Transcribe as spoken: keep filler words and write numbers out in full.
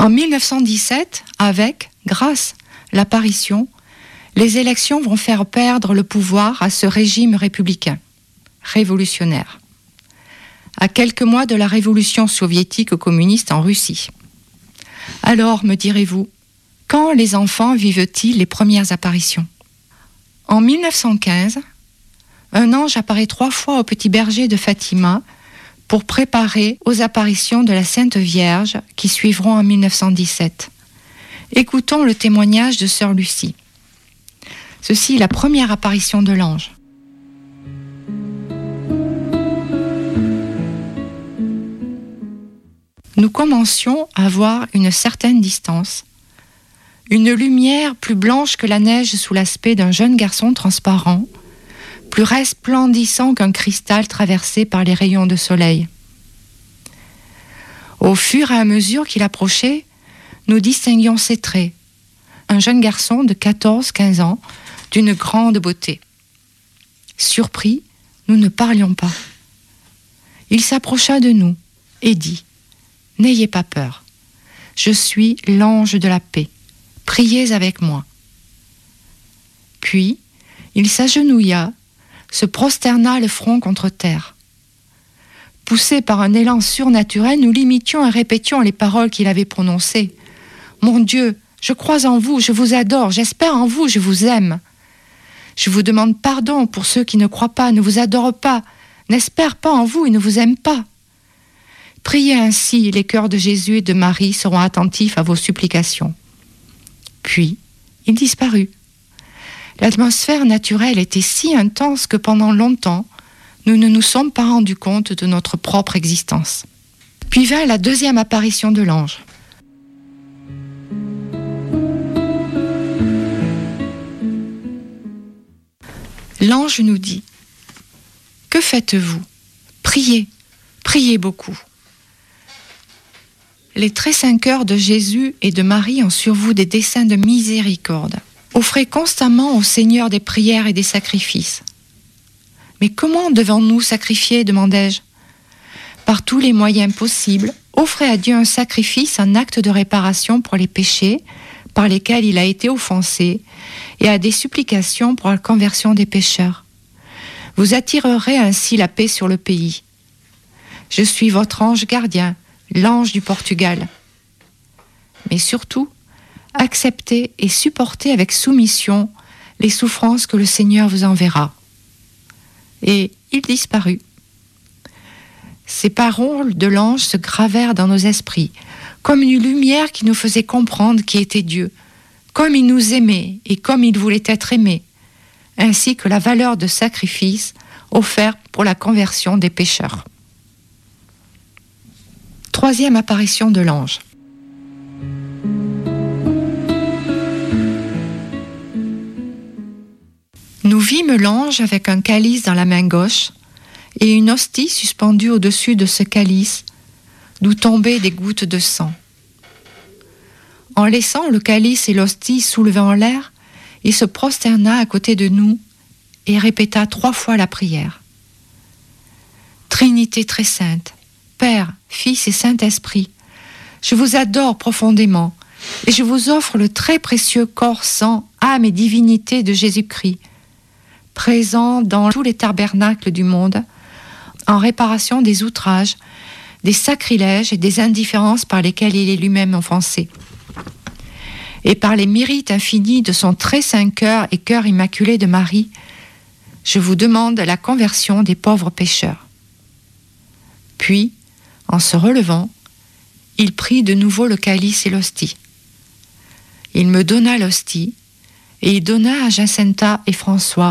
En mille neuf cent dix-sept, avec, grâce, l'apparition, les élections vont faire perdre le pouvoir à ce régime républicain, révolutionnaire, à quelques mois de la révolution soviétique communiste en Russie. Alors, me direz-vous, quand les enfants vivent-ils les premières apparitions ? En mille neuf cent quinze, un ange apparaît trois fois au petit berger de Fatima pour préparer aux apparitions de la Sainte Vierge qui suivront en mille neuf cent dix-sept. Écoutons le témoignage de sœur Lucie. Ceci est la première apparition de l'ange. Nous commencions à voir une certaine distance, une lumière plus blanche que la neige sous l'aspect d'un jeune garçon transparent, plus resplendissant qu'un cristal traversé par les rayons de soleil. Au fur et à mesure qu'il approchait, nous distinguions ses traits. Un jeune garçon de quatorze à quinze ans, d'une grande beauté. Surpris, nous ne parlions pas. Il s'approcha de nous et dit « N'ayez pas peur, je suis l'ange de la paix, priez avec moi. » Puis, il s'agenouilla, se prosterna le front contre terre. Poussés par un élan surnaturel, nous l'imitions et répétions les paroles qu'il avait prononcées. « Mon Dieu, je crois en vous, je vous adore, j'espère en vous, je vous aime. Je vous demande pardon pour ceux qui ne croient pas, ne vous adorent pas, n'espèrent pas en vous et ne vous aiment pas. Priez ainsi, les cœurs de Jésus et de Marie seront attentifs à vos supplications. » Puis, il disparut. L'atmosphère naturelle était si intense que pendant longtemps, nous ne nous sommes pas rendus compte de notre propre existence. Puis vint la deuxième apparition de l'ange. L'ange nous dit « Que faites-vous ? Priez, priez beaucoup. » Les très saints cœurs de Jésus et de Marie ont sur vous des desseins de miséricorde. Offrez constamment au Seigneur des prières et des sacrifices. Mais comment devons-nous sacrifier, demandai-je ? Par tous les moyens possibles, offrez à Dieu un sacrifice, un acte de réparation pour les péchés par lesquels il a été offensé et à des supplications pour la conversion des pécheurs. Vous attirerez ainsi la paix sur le pays. Je suis votre ange gardien, l'ange du Portugal. Mais surtout, acceptez et supportez avec soumission les souffrances que le Seigneur vous enverra. Et il disparut. Ces paroles de l'ange se gravèrent dans nos esprits, comme une lumière qui nous faisait comprendre qui était Dieu, comme il nous aimait et comme il voulait être aimé, ainsi que la valeur de sacrifice offert pour la conversion des pécheurs. Troisième apparition de l'ange. Nous vîmes l'ange avec un calice dans la main gauche et une hostie suspendue au-dessus de ce calice, d'où tombaient des gouttes de sang. En laissant le calice et l'hostie soulevés en l'air, il se prosterna à côté de nous et répéta trois fois la prière. Trinité très sainte, Père, Fils et Saint-Esprit, je vous adore profondément et je vous offre le très précieux corps, sang, âme et divinité de Jésus-Christ, présent dans tous les tabernacles du monde, en réparation des outrages, des sacrilèges et des indifférences par lesquels il est lui-même offensé. Et par les mérites infinis de son très saint cœur et cœur immaculé de Marie, je vous demande la conversion des pauvres pécheurs. Puis, en se relevant, il prit de nouveau le calice et l'hostie. Il me donna l'hostie, et il donna à Jacinta et François